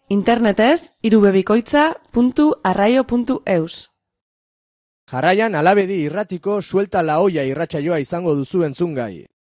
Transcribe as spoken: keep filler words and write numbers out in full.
Internetez irubebikoitza puntu arraio puntu eus. Jarraian Alabedi irratiko suelta la olla irratsaioa izango duzu entzungai.